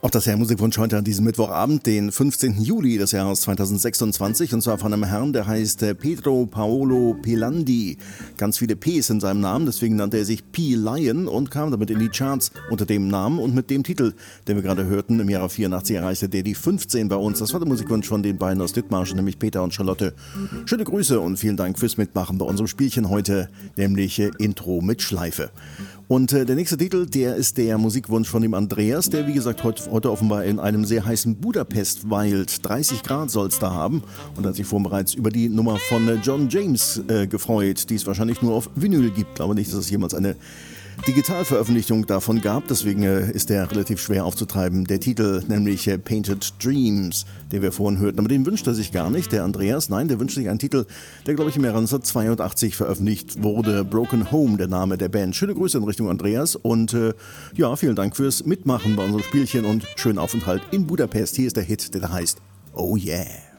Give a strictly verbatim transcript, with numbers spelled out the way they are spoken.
Auch das Herr Musikwunsch heute an diesem Mittwochabend, den fünfzehnten Juli des Jahres zweitausendsechsundzwanzig, und zwar von einem Herrn, der heißt Pedro Paolo Pelandi. Ganz viele P's in seinem Namen, deswegen nannte er sich P-Lion und kam damit in die Charts unter dem Namen und mit dem Titel, den wir gerade hörten. Im Jahre vierundachtzig erreichte der die fünfzehn bei uns. Das war der Musikwunsch von den beiden aus Dithmarschen, nämlich Peter und Charlotte. Schöne Grüße und vielen Dank fürs Mitmachen bei unserem Spielchen heute, nämlich äh, Intro mit Schleife. Und äh, der nächste Titel, der ist der Musikwunsch von dem Andreas, der wie gesagt heute, heute offenbar in einem sehr heißen Budapest weilt. dreißig Grad soll es da haben und hat sich vorhin bereits über die Nummer von äh, John James äh, gefreut, die es wahrscheinlich nur auf Vinyl gibt. Ich glaube nicht, dass es jemals eine Digitalveröffentlichung davon gab, deswegen äh, ist der relativ schwer aufzutreiben. Der Titel, nämlich äh, Painted Dreams, den wir vorhin hörten, aber den wünscht er sich gar nicht, der Andreas. Nein, der wünscht sich einen Titel, der glaube ich im Jahre neunzehnhundertzweiundachtzig veröffentlicht wurde. Broken Home, der Name der Band. Schöne Grüße in Richtung Andreas und äh, ja, vielen Dank fürs Mitmachen bei unserem Spielchen und schönen Aufenthalt in Budapest. Hier ist der Hit, der da heißt Oh Yeah.